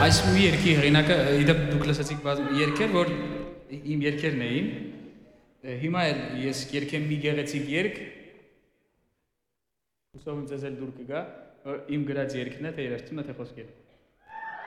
այս մի երկի հեղինակը իդեպ դուք լսեցիք երկեր, որ իմ երկերն էին։ Հիմա էլ ես երկեմ մի գեղեցիկ երկ, հուսով եմ ձեզ էլ դուր կգա, որ իմ գրած երկն է, թե երաժշտությունը, թե խոսքերը։